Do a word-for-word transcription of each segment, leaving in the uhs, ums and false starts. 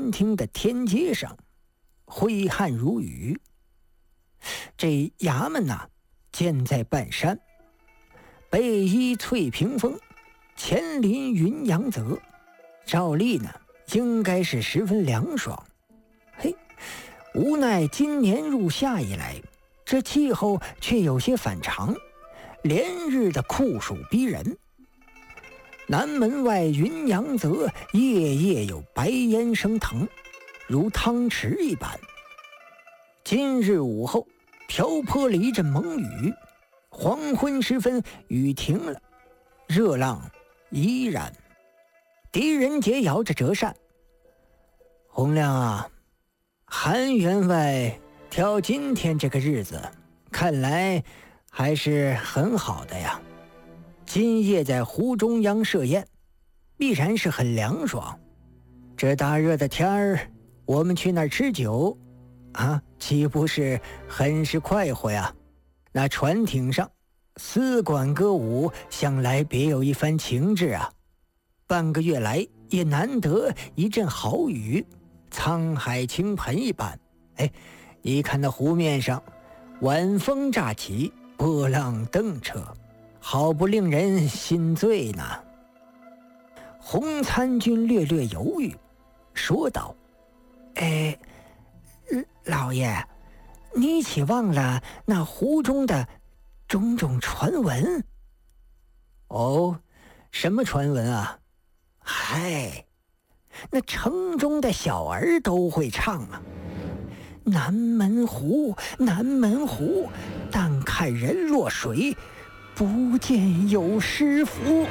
前厅的天阶上，挥汗如雨。这衙门呐，建在半山，北依翠屏峰，前临云阳泽，照例呢应该是十分凉爽。嘿，无奈今年入夏以来，这气候却有些反常，连日的酷暑逼人。南门外云阳泽夜夜有白烟升腾，如汤池一般。今日午后瓢泼了一阵猛雨，黄昏时分雨停了，热浪依然。狄仁杰摇着折扇：洪亮啊，韩员外挑今天这个日子，看来还是很好的呀。今夜在湖中央设宴，必然是很凉爽。这大热的天儿，我们去那儿吃酒啊，岂不是很是快活呀？那船艇上丝管歌舞，想来别有一番情致啊。半个月来也难得一阵好雨，沧海倾盆一般。哎，你看那湖面上晚风乍起，波浪蹬车，好不令人心醉呢。洪参军略略犹豫，说道：哎，老爷，你岂忘了那湖中的种种传闻？哦，什么传闻啊？嗨，那城中的小儿都会唱啊。南门湖，南门湖，但看人落水，不见有诗符。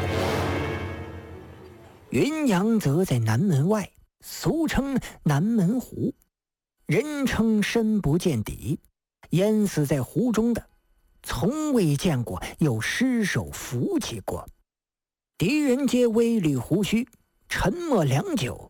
云阳则在南门外，俗称南门湖，人称深不见底，淹死在湖中的，从未见过有尸首浮起过。狄仁杰微捋胡须，沉默良久。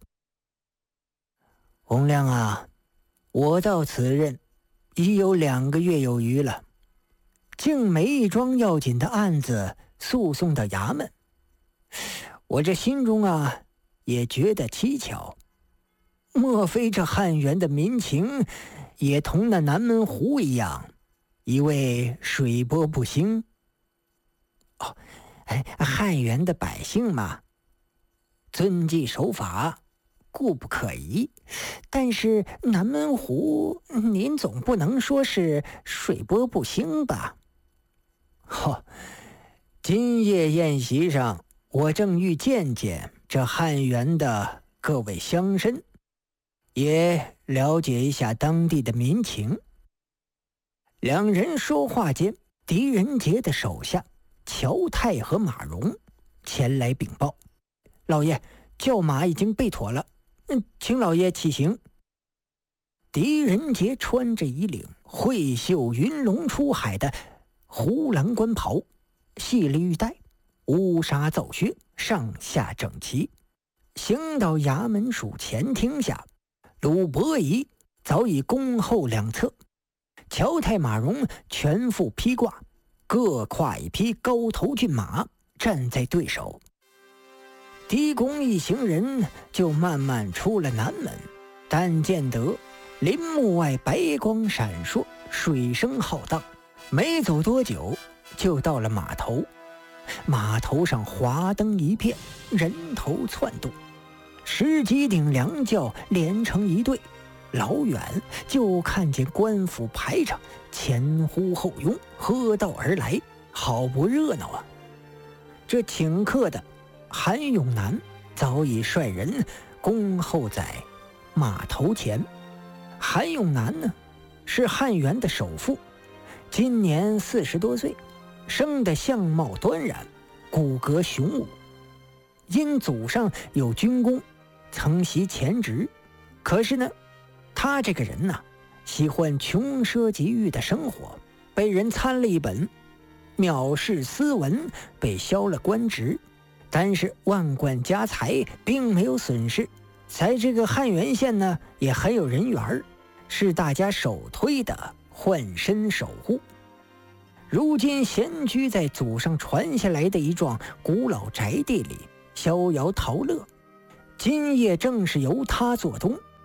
洪亮啊，我到此任已有两个月有余了，竟没一桩要紧的案子诉讼到衙门，我这心中啊也觉得蹊跷。莫非这汉源的民情也同那南门湖一样，一味水波不兴？哦，哎，汉源的百姓嘛，遵纪守法，固不可疑。但是南门湖，您总不能说是水波不兴吧？哦，今夜宴席上，我正欲见见这汉源的各位乡绅，也了解一下当地的民情。两人说话间，狄仁杰的手下乔泰和马荣前来禀报：老爷，轿马已经备妥了，嗯，请老爷起行。狄仁杰穿着一领会绣云龙出海的胡狼官袍，系了玉带，乌纱皂靴，上下整齐，行到衙门署前厅下，鲁伯仪早已恭候两侧，乔泰马荣全副披挂，各跨一匹高头骏马，站在对手。狄公一行人就慢慢出了南门，但见得林木外白光闪烁，水声浩荡，没走多久就到了码头。码头上华灯一片，人头窜动，十几顶凉轿连成一队，老远就看见官府排场前呼后拥，喝道而来，好不热闹啊。这请客的韩永南早已率人恭候在码头前。韩永南呢，是汉源的首富，今年四十多岁，生得相貌端然，骨骼雄武。因祖上有军功，曾袭前职，可是呢，他这个人呢，喜欢穷奢极欲的生活，被人参了一本，藐视斯文，被削了官职。但是万贯家财并没有损失，在这个汉源县呢，也很有人缘，是大家首推的换身守护。如今闲居在祖上传下来的一幢古老宅地里，逍遥陶乐。今夜正是由他做东，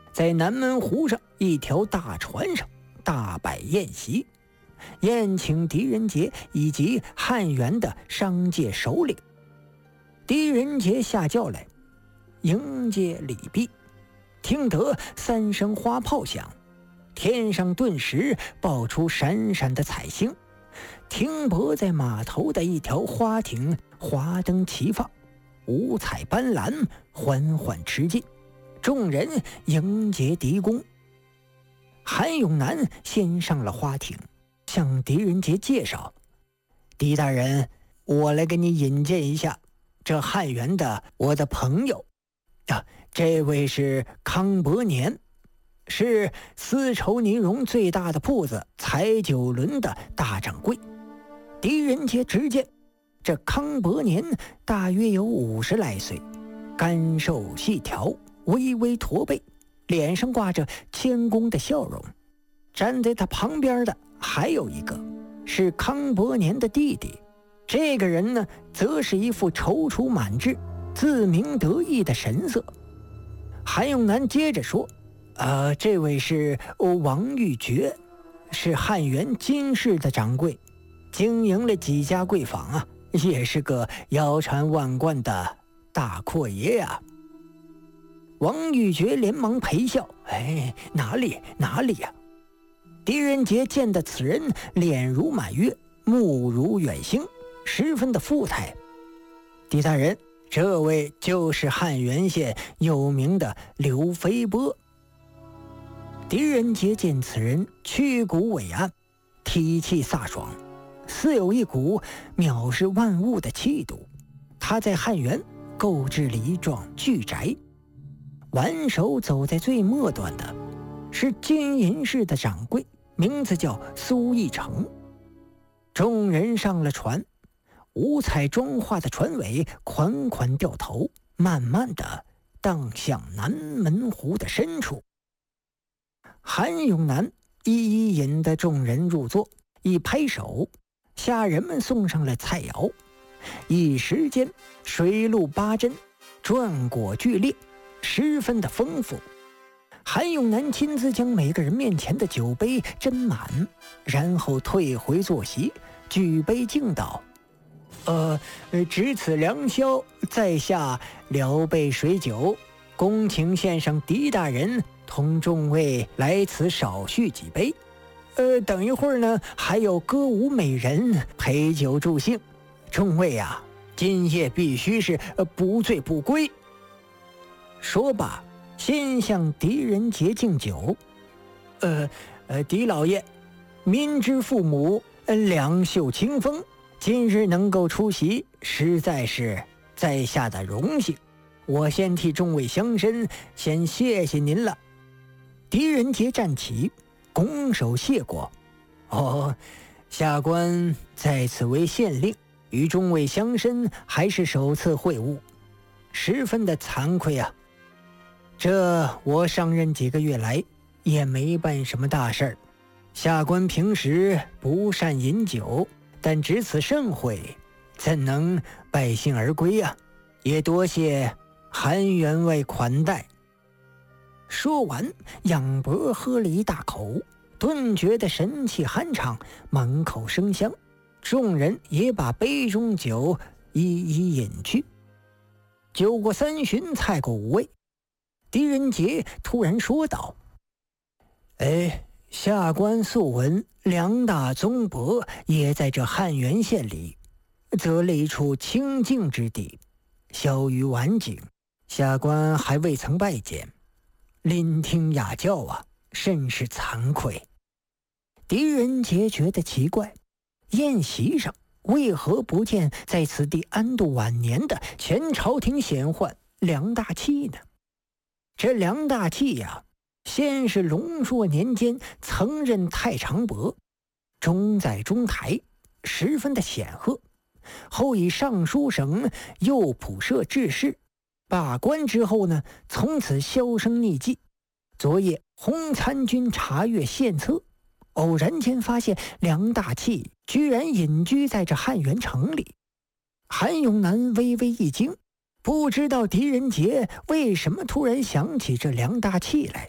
在南门湖上一条大船上大摆宴席，宴请狄仁杰以及汉元的商界首领。狄仁杰下轿来迎接礼毕，听得三声花炮响，天上顿时爆出闪闪的彩星，停泊在码头的一条花艇华灯齐放，五彩斑斓，缓缓驰进，众人迎接狄公。韩永南先上了花艇，向狄仁杰介绍：狄大人，我来给你引荐一下，这汉元的我的朋友啊，这位是康伯年，是丝绸呢绒最大的铺子彩九轮的大掌柜。狄仁杰只见这康伯年大约有五十来岁，干瘦细条，微微驼背，脸上挂着谦恭的笑容。站在他旁边的还有一个是康伯年的弟弟，这个人呢，则是一副踌躇满志、自鸣得意的神色。韩永南接着说：呃，这位是王玉珏，是汉元金氏的掌柜，经营了几家贵坊啊，也是个腰缠万贯的大阔爷呀、啊。王玉珏连忙陪笑：哎，哪里哪里呀、啊！狄仁杰见得此人脸如满月，目如远星，十分的富态。狄大人，这位就是汉元县有名的刘飞波。狄仁杰见此人曲骨伟岸，体气飒爽，似有一股藐视万物的气度。他在汉元购置了一幢巨宅，挽手走在最末端的是金银市的掌柜，名字叫苏义成。众人上了船，五彩妆化的船尾款款掉头，慢慢的荡向南门湖的深处。韩永南一一引得众人入座，一拍手，下人们送上了菜肴。一时间水陆八珍，馔果俱列，十分的丰富。韩永南亲自将每个人面前的酒杯斟满，然后退回坐席，举杯敬道：呃，值此良宵，在下聊备水酒，恭请献上狄大人同众位来此少叙几杯。呃，等一会儿呢，还有歌舞美人陪酒助兴，众位啊，今夜必须是不醉不归。说罢，先向狄仁杰敬酒。呃呃，狄老爷，民之父母，两袖清风，今日能够出席，实在是在下的荣幸。我先替众位乡绅先谢谢您了。狄仁杰站起，拱手谢过。哦，下官在此为县令，与众位乡绅还是首次会晤，十分的惭愧啊。这我上任几个月来也没办什么大事儿，下官平时不善饮酒，但值此盛会，怎能败兴而归呀、啊？也多谢韩员外款待。说完，仰脖喝了一大口，顿觉得神气酣畅，满口生香。众人也把杯中酒一一饮去。酒过三巡，菜过五味，狄仁杰突然说道：哎，下官素闻梁大宗伯也在这汉元县里择了一处清静之地，小于晚景，下官还未曾拜见，聆听雅教啊，甚是惭愧。狄仁杰觉得奇怪，宴席上为何不见在此地安度晚年的前朝廷显宦梁大器呢？这梁大器呀、啊，先是隆朔年间曾任太常伯，中在中台，十分的显赫。后以尚书省右仆射致仕，罢官之后呢，从此销声匿迹。昨夜洪参军查阅献策，偶然间发现梁大器居然隐居在这汉元城里。韩永南微微一惊，不知道狄仁杰为什么突然想起这梁大器来。